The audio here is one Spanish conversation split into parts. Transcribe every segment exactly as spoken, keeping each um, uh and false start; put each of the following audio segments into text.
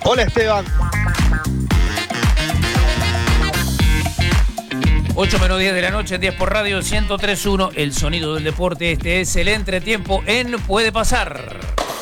Hola Esteban. ocho menos diez de la noche, diez por radio, ciento tres punto uno, el sonido del deporte. Este es el entretiempo en Puede Pasar.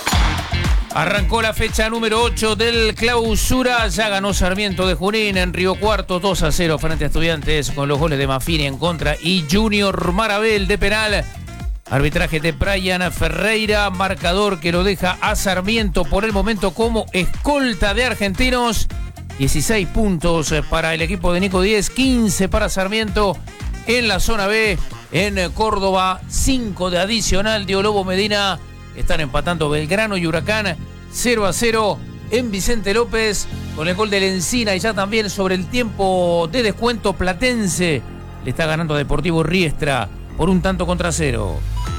Arrancó la fecha número ocho del Clausura, ya ganó Sarmiento de Junín en Río Cuarto, dos a cero frente a Estudiantes con los goles de Maffini en contra y Junior Marabel de penal. Arbitraje de Brian Ferreira, marcador que lo deja a Sarmiento por el momento como escolta de argentinos. dieciséis puntos para el equipo de Nico Díez, quince para Sarmiento en la zona B. En Córdoba, cinco de adicional de Lobo Medina. Están empatando Belgrano y Huracán cero a cero en Vicente López con el gol del Encina y ya también sobre el tiempo de descuento Platense. Le está ganando a Deportivo Riestra por un tanto contra cero.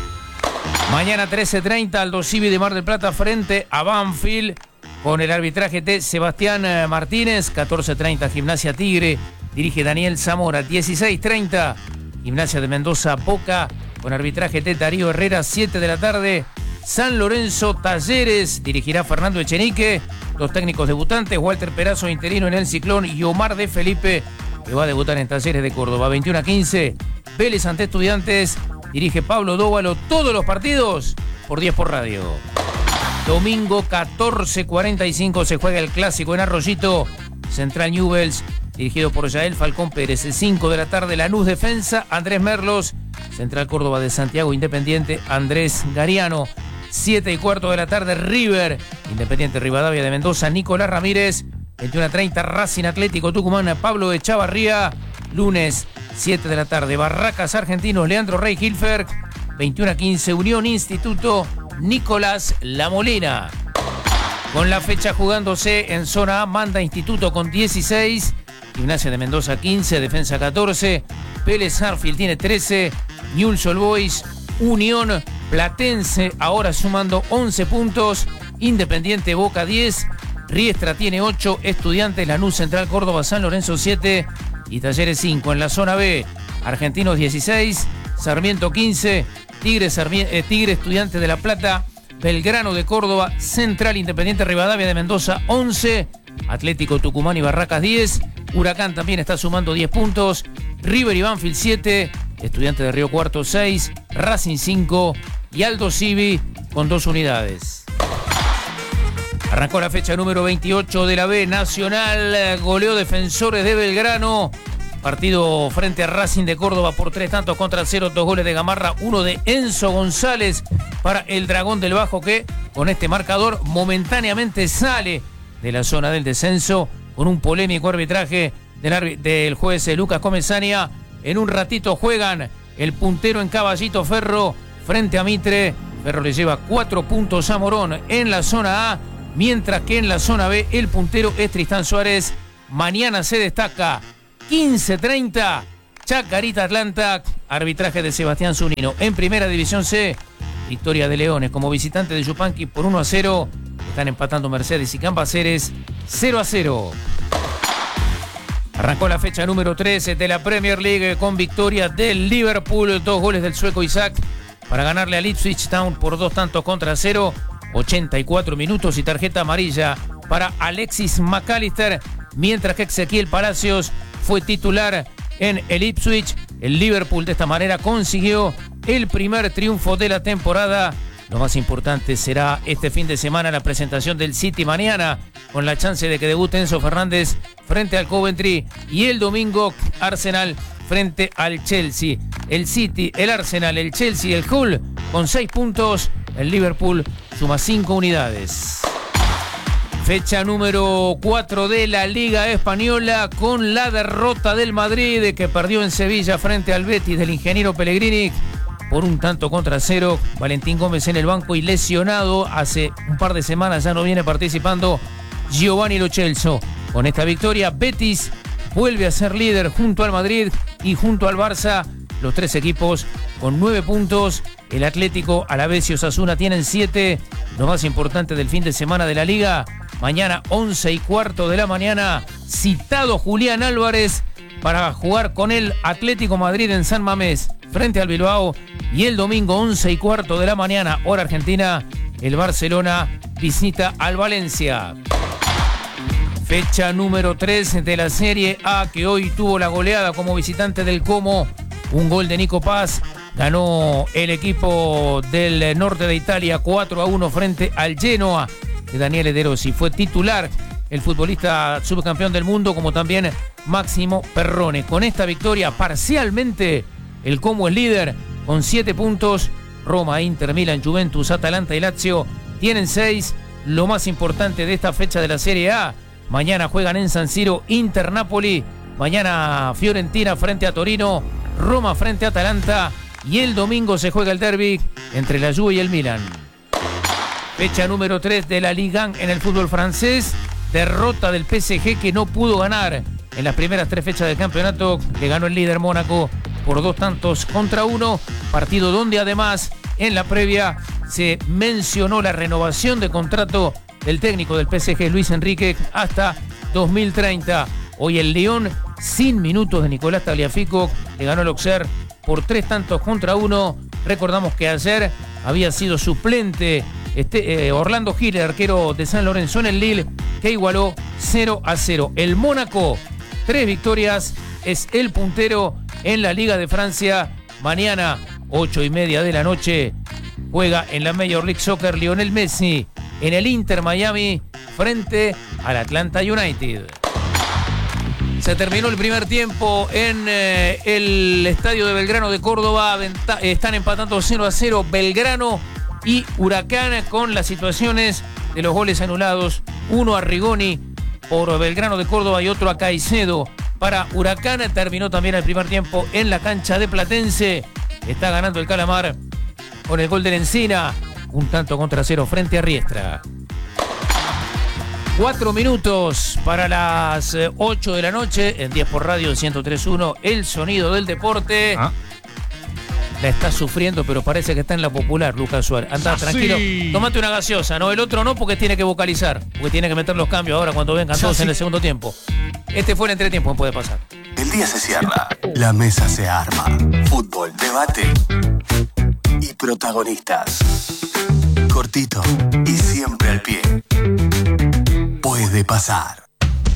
Mañana trece treinta Aldo Civi de Mar del Plata frente a Banfield con el arbitraje de Sebastián Martínez. catorce treinta Gimnasia Tigre, dirige Daniel Zamora. dieciséis treinta Gimnasia de Mendoza Boca con arbitraje de Darío Herrera. siete de la tarde San Lorenzo Talleres, dirigirá Fernando Echenique. Los técnicos debutantes, Walter Perazo interino en el Ciclón y Omar de Felipe, que va a debutar en Talleres de Córdoba. veintiuno a quince Vélez ante Estudiantes, dirige Pablo Dóvalo. Todos los partidos por diez por radio. Domingo catorce cuarenta y cinco se juega el clásico en Arroyito. Central Newell's, dirigido por Yael Falcón Pérez. El cinco de la tarde Lanús Defensa, Andrés Merlos. Central Córdoba de Santiago Independiente, Andrés Gariano. siete y cuarto de la tarde River, Independiente Rivadavia de Mendoza, Nicolás Ramírez. veintiuno a treinta Racing Atlético Tucumán, Pablo Echavarría. Lunes, siete de la tarde Barracas Argentinos, Leandro Rey Hilfer. veintiuno a quince Unión Instituto, Nicolás La Molina. Con la fecha jugándose en zona A, Manda Instituto con dieciséis, Gimnasia de Mendoza quince, Defensa catorce, Vélez Arfield tiene trece, Newell's Old Boys, Unión Platense ahora sumando once puntos, Independiente Boca diez, Riestra tiene ocho, Estudiantes, Lanús, Central Córdoba, San Lorenzo siete y Talleres cinco. En la zona B, Argentinos dieciséis, Sarmiento quince, Tigre, Sarmien- eh, Tigre Estudiantes de La Plata, Belgrano de Córdoba, Central Independiente Rivadavia de Mendoza once, Atlético Tucumán y Barracas diez, Huracán también está sumando diez puntos, River y Banfield siete, Estudiantes de Río Cuarto seis, Racing cinco y Aldo Civi con dos unidades. Arrancó la fecha número veintiocho de la B Nacional, goleó Defensores de Belgrano. Partido frente a Racing de Córdoba por tres tantos contra cero, dos goles de Gamarra, uno de Enzo González para el Dragón del Bajo, que con este marcador momentáneamente sale de la zona del descenso con un polémico arbitraje del, arbi- del juez Lucas Comesaña. En un ratito juegan el puntero en Caballito Ferro frente a Mitre. Ferro le lleva cuatro puntos a Morón en la zona A, mientras que en la zona B el puntero es Tristán Suárez. Mañana se destaca quince treinta, Chacarita Atlanta, arbitraje de Sebastián Zunino. En Primera División C, victoria de Leones como visitante de Yupanqui por uno a cero. Están empatando Mercedes y Cambaceres cero a cero. Arrancó la fecha número trece de la Premier League con victoria del Liverpool. Dos goles del sueco Isaac para ganarle al Ipswich Town por dos tantos contra cero. ochenta y cuatro minutos y tarjeta amarilla para Alexis McAllister, mientras que Ezequiel Palacios fue titular en el Ipswich. El Liverpool de esta manera consiguió el primer triunfo de la temporada. Lo más importante será este fin de semana la presentación del City mañana, con la chance de que debute Enzo Fernández frente al Coventry, y el domingo Arsenal frente al Chelsea. El City, el Arsenal, el Chelsea y el Hull con seis puntos. El Liverpool suma cinco unidades. Fecha número cuatro de la Liga Española con la derrota del Madrid, que perdió en Sevilla frente al Betis del ingeniero Pellegrini por un tanto contra cero. Valentín Gómez en el banco y lesionado. Hace un par de semanas ya no viene participando Giovanni Lo Celso. Con esta victoria, Betis vuelve a ser líder junto al Madrid y junto al Barça. Los tres equipos con nueve puntos. El Atlético, Alavés y Osasuna tienen siete. Lo más importante del fin de semana de la Liga: mañana once y cuarto de la mañana, citado Julián Álvarez para jugar con el Atlético Madrid en San Mamés frente al Bilbao. Y el domingo once y cuarto de la mañana, hora argentina, el Barcelona visita al Valencia. Fecha número tres de la Serie A, que hoy tuvo la goleada como visitante del Como. Un gol de Nico Paz. Ganó el equipo del norte de Italia cuatro a uno frente al Genoa de Daniele De Rossi. Fue titular el futbolista subcampeón del mundo, como también Máximo Perrone. Con esta victoria, parcialmente, el Como es líder con siete puntos. Roma, Inter, Milan, Juventus, Atalanta y Lazio tienen seis. Lo más importante de esta fecha de la Serie A: mañana juegan en San Siro Inter-Napoli, mañana Fiorentina frente a Torino, Roma frente a Atalanta, y el domingo se juega el derbi entre la Juve y el Milan. Fecha número tres de la Ligue uno en el fútbol francés. Derrota del P S G, que no pudo ganar en las primeras tres fechas del campeonato. Le ganó el líder Mónaco por dos tantos contra uno. Partido donde además en la previa se mencionó la renovación de contrato del técnico del P S G, Luis Enrique, hasta dos mil treinta. Hoy el Lyon, sin minutos de Nicolás Tagliafico, le ganó el Auxerre por tres tantos contra uno. Recordamos que ayer había sido suplente este, eh, Orlando Gil, el arquero de San Lorenzo en el Lille, que igualó cero a cero. El Mónaco, tres victorias, es el puntero en la Liga de Francia. Mañana, ocho y media de la noche, juega en la Major League Soccer Lionel Messi en el Inter Miami frente al Atlanta United. Se terminó el primer tiempo en eh, el estadio de Belgrano de Córdoba. Venta- están empatando cero a cero Belgrano y Huracán, con las situaciones de los goles anulados. Uno a Rigoni por Belgrano de Córdoba y otro a Caicedo para Huracán. Terminó también el primer tiempo en la cancha de Platense. Está ganando el Calamar con el gol de Encina. Un tanto contra cero frente a Riestra. Cuatro minutos para las ocho de la noche en diez por Radio ciento tres punto uno, el sonido del deporte. Ah. La está sufriendo, pero parece que está en la popular, Lucas Suárez. Anda, tranquilo. Sí. Tómate una gaseosa, ¿no? El otro no, porque tiene que vocalizar. Porque tiene que meter los cambios ahora cuando vengan todos sí. en el segundo tiempo. Este fue el entretiempo, no puede pasar. El día se cierra, la mesa se arma. Fútbol, debate y protagonistas. Cortito y siempre al pie. Puede pasar.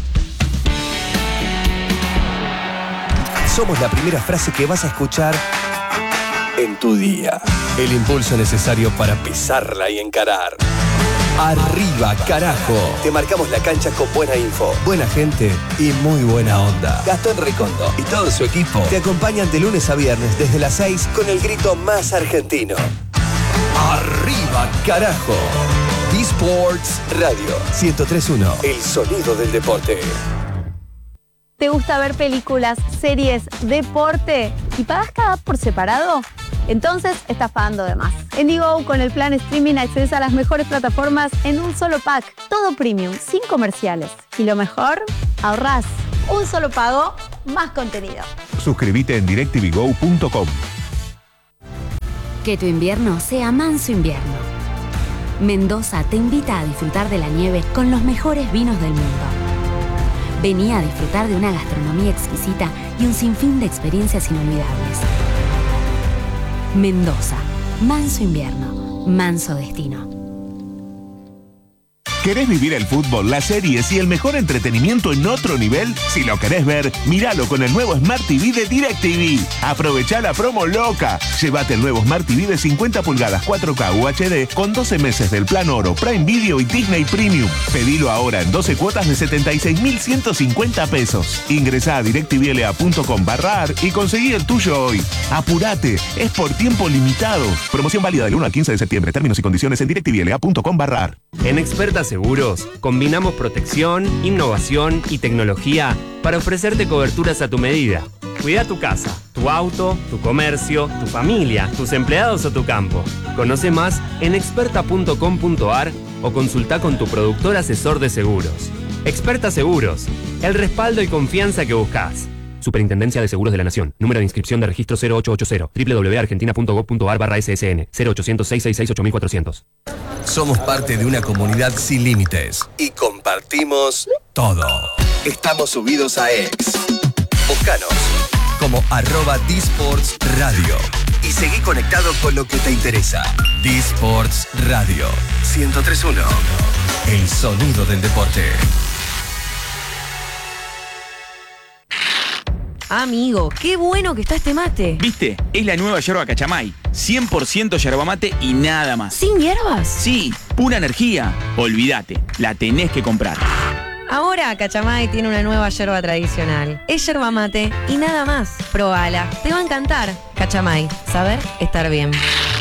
Somos la primera frase que vas a escuchar en tu día. El impulso necesario para pisarla y encarar. Arriba, carajo. Te marcamos la cancha con buena info, buena gente y muy buena onda. Gastón Recondo y todo su equipo te acompañan de lunes a viernes desde las seis con el grito más argentino. Arriba, carajo. D-Sports Radio ciento tres punto uno, el sonido del deporte. ¿Te gusta ver películas, series, deporte y pagas cada por separado? Entonces estás pagando de más. En Digo, con el plan streaming accedes a las mejores plataformas en un solo pack. Todo premium, sin comerciales. Y lo mejor, ahorrás. Un solo pago, más contenido. Suscríbete en directv go punto com. Que tu invierno sea manso invierno. Mendoza te invita a disfrutar de la nieve con los mejores vinos del mundo. Vení a disfrutar de una gastronomía exquisita y un sinfín de experiencias inolvidables. Mendoza, manso invierno, manso destino. ¿Querés vivir el fútbol, las series y el mejor entretenimiento en otro nivel? Si lo querés ver, míralo con el nuevo Smart T V de DirecTV. Aprovechá la promo loca. Llévate el nuevo Smart T V de cincuenta pulgadas cuatro K U H D con doce meses del plan Oro, Prime Video y Disney Premium. Pedilo ahora en doce cuotas de setenta y seis mil ciento cincuenta pesos. Ingresá a directvla punto com barra ar y conseguí el tuyo hoy. Apurate, es por tiempo limitado. Promoción válida del uno al quince de septiembre. Términos y condiciones en directvla punto com barra ar. En Expertas Seguros, combinamos protección, innovación y tecnología para ofrecerte coberturas a tu medida. Cuida tu casa, tu auto, tu comercio, tu familia, tus empleados o tu campo. Conoce más en experta punto com punto ar o consulta con tu productor asesor de seguros. Experta Seguros, el respaldo y confianza que buscas. Superintendencia de Seguros de la Nación. Número de inscripción de registro cero ocho ocho cero. doble u doble u doble u punto argentina punto gob punto ar barra ese ese ene. cero ochocientos, seiscientos sesenta y seis, ocho mil cuatrocientos. Somos parte de una comunidad sin límites y compartimos todo. Estamos subidos a X. Búscanos como arroba D-Sports Radio y seguí conectado con lo que te interesa. D-Sports Radio ciento tres punto uno, el sonido del deporte. Amigo, qué bueno que está este mate. ¿Viste? Es la nueva yerba Cachamay. cien por ciento yerba mate y nada más. ¿Sin hierbas? Sí, pura energía. Olvídate, la tenés que comprar. Ahora Cachamay tiene una nueva yerba tradicional. Es yerba mate y nada más. Probala, te va a encantar. Cachamay, saber estar bien.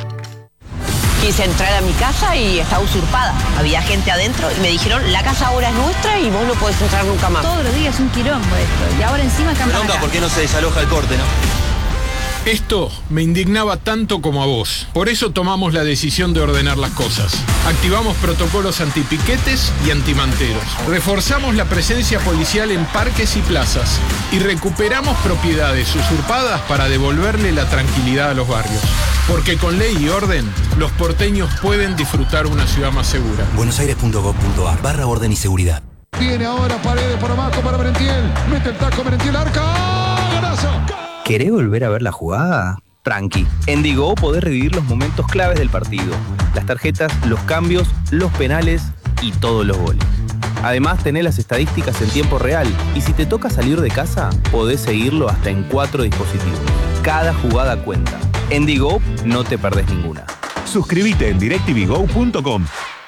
Quise entrar a mi casa y estaba usurpada. Había gente adentro y me dijeron, la casa ahora es nuestra y vos no podés entrar nunca más. Todos los días es un quilombo esto. Y ahora encima cambian acá. ¿Por qué no se desaloja el corte, no? Esto me indignaba tanto como a vos. Por eso tomamos la decisión de ordenar las cosas. Activamos protocolos antipiquetes y antimanteros. Reforzamos la presencia policial en parques y plazas. Y recuperamos propiedades usurpadas para devolverle la tranquilidad a los barrios. Porque con ley y orden, los porteños pueden disfrutar una ciudad más segura. buenosaires.gov.ar barra orden y seguridad. Viene ahora Paredes por abajo para Merentiel. Mete el taco Merentiel, arca. ¡Golazo! ¿Querés volver a ver la jugada? Tranqui. En Digo podés revivir los momentos claves del partido. Las tarjetas, los cambios, los penales y todos los goles. Además, tenés las estadísticas en tiempo real. Y si te toca salir de casa, podés seguirlo hasta en cuatro dispositivos. Cada jugada cuenta. En Digo no te perdés ninguna. Suscríbete en directv go punto com.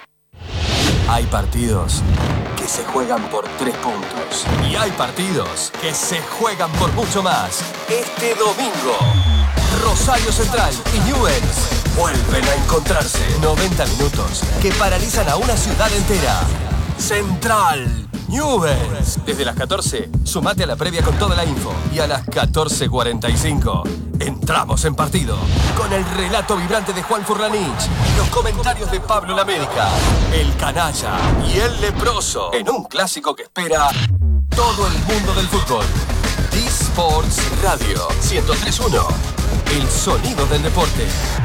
Hay partidos que se juegan por tres puntos. Y hay partidos que se juegan por mucho más. Este domingo, Rosario Central y Newell's vuelven a encontrarse. noventa minutos que paralizan a una ciudad entera. Central Newell's. Desde las catorce, sumate a la previa con toda la info. Y a las catorce cuarenta y cinco, entramos en partido. Con el relato vibrante de Juan Furlanich y los comentarios de Pablo Lamérica, el canalla y el leproso. En un clásico que espera todo el mundo del fútbol. D-Sports Radio ciento tres punto uno. El sonido del deporte.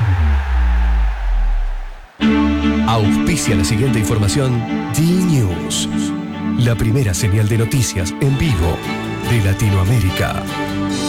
Auspicia la siguiente información D-News. La primera señal de noticias en vivo de Latinoamérica.